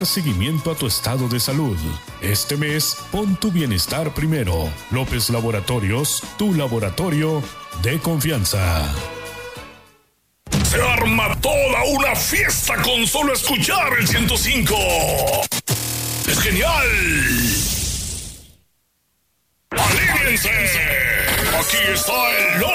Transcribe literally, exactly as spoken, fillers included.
Seguimiento a tu estado de salud. Este mes, pon tu bienestar primero. López Laboratorios, tu laboratorio de confianza. Se arma toda una fiesta con solo escuchar el ciento cinco. ¡Es genial! ¡Alíñense! Aquí está el